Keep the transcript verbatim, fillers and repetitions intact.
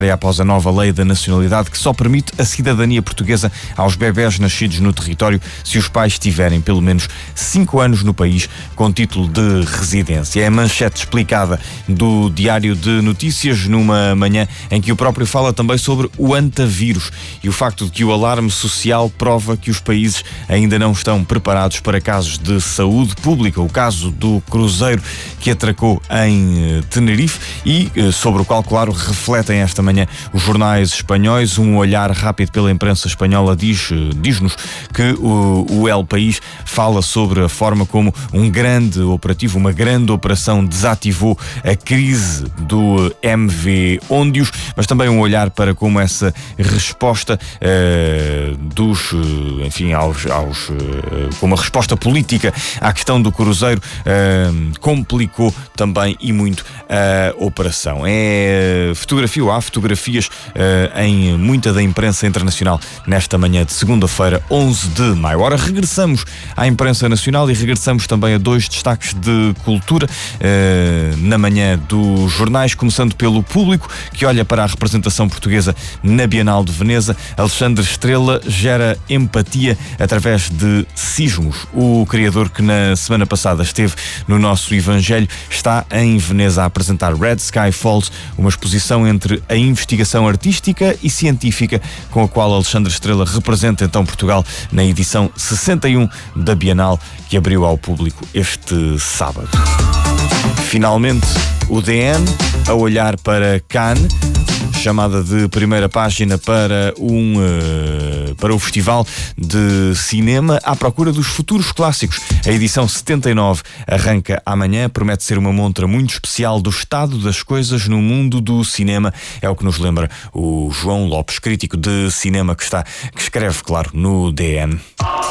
após a nova lei da nacionalidade que só permite a cidadania portuguesa aos bebés nascidos no território se os pais tiverem pelo menos cinco anos no país com título de residência. É a manchete explicada do Diário de Notícias numa manhã em que o próprio fala também sobre o antavírus e o facto de que o alarme social prova que os países ainda não estão preparados para casos de saúde pública. O caso do cruzeiro que atracou em Tenerife e sobre o qual, claro, refletem esta manhã os jornais espanhóis. Um olhar rápido pela imprensa espanhola diz, diz-nos que o, o El País fala sobre a forma como um grande operativo, uma grande operação desativou a crise do M V Óndios, mas também um olhar para como essa resposta uh, dos, uh, enfim, aos, aos uh, como a resposta política à questão do cruzeiro uh, complicou também e muito a operação. É fotografia, ou há fotografias uh, em muita da imprensa internacional nesta manhã de segunda-feira, onze de maio. Ora, regressamos à imprensa nacional e regressamos também a dois destaques de cultura uh, na manhã dos jornais, começando pelo Público, que olha para a representação portuguesa na Bienal de Veneza. Alexandre Estrela gera empatia através de sismos. O criador que na semana passada esteve no nosso Evangelho está em Veneza a apresentar Red Sky Falls, uma exposição entre a investigação artística e científica com a qual Alexandre Estrela representa então Portugal na edição sessenta e um da Bienal, que abriu ao público este sábado. Finalmente, o D N a olhar para Cannes, chamada de primeira página para, um, uh, para o Festival de Cinema à procura dos futuros clássicos. A edição setenta e nove arranca amanhã, promete ser uma montra muito especial do estado das coisas no mundo do cinema. É o que nos lembra o João Lopes, crítico de cinema que, está, que escreve, claro, no D N.